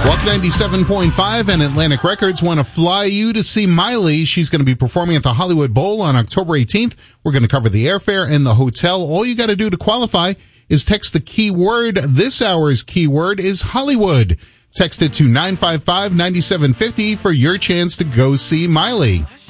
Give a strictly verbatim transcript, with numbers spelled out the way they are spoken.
Walk ninety-seven point five and Atlantic Records want to fly you to see Miley. She's going to be performing at the Hollywood Bowl on October eighteenth. We're going to cover the airfare and the hotel. All you got to do to qualify is text the keyword. This hour's keyword is Hollywood. Text it to nine five five, nine seven five zero for your chance to go see Miley.